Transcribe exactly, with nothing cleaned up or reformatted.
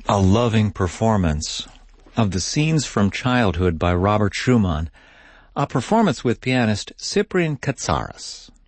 a loving performance of the Scenes from Childhood by Robert Schumann, a performance with pianist Cyprian Katsaras.